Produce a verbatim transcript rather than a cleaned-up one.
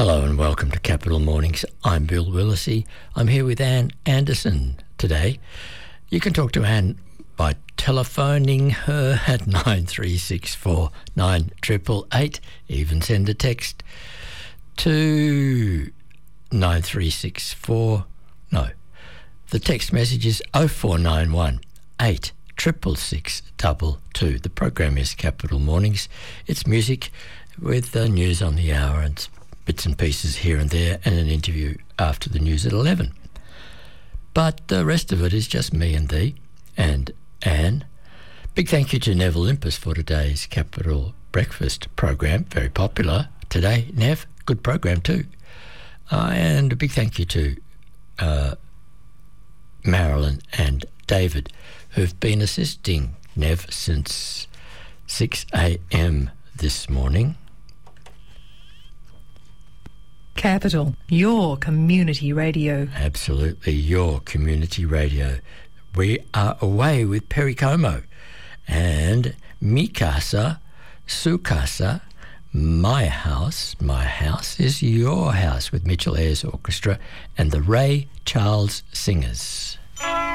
Hello and welcome to Capital Mornings. I'm Bill Willisey. I'm here with Anne Anderson today. You can talk to Anne by telephoning her at nine three six four nine eight eight eight. Even send a text to nine three six four. No, the text message is oh four nine one eight six six six two two. The program is Capital Mornings. It's music with the news on the hour and bits and pieces here and there, and an interview after the news at eleven. But the rest of it is just me and thee and Anne. Big thank you to Nev Olympus for today's Capital Breakfast program. Very popular today, Nev. Good program too. Uh, and a big thank you to uh, Marilyn and David, who've been assisting Nev since six a.m. this morning. Capital, your community radio. Absolutely, your community radio. We are away with Perry Como and Mi Casa, Su Casa, My House. My House is Your House with Mitchell Ayers Orchestra and the Ray Charles Singers.